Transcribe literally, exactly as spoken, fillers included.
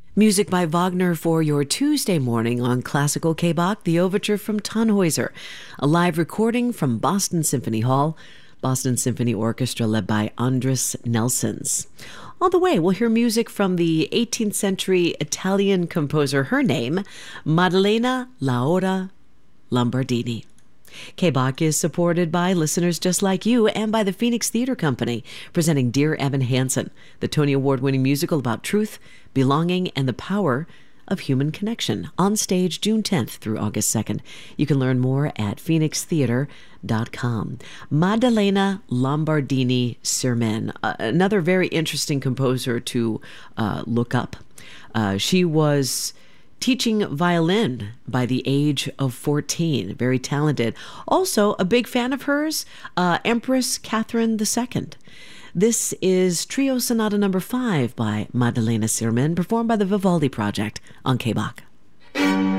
Music by Wagner for your Tuesday morning on Classical K-Bach, the overture from Tannhäuser, a live recording from Boston Symphony Hall, Boston Symphony Orchestra led by Andris Nelsons. On the way, we'll hear music from the eighteenth century Italian composer, her name, Maddalena Laura Lombardini. K-Bach is supported by listeners just like you and by the Phoenix Theater Company, presenting Dear Evan Hansen, the Tony Award-winning musical about truth, belonging, and the power of human connection, on stage June tenth through August second. You can learn more at phoenix theater dot com. Maddalena Lombardini Sirmen, uh, another very interesting composer to uh, look up. Uh, she was teaching violin by the age of fourteen. Very talented. Also, a big fan of hers, uh, Empress Catherine the Second. This is Trio Sonata number five by Maddalena Sirmen, performed by the Vivaldi Project on K-Bach.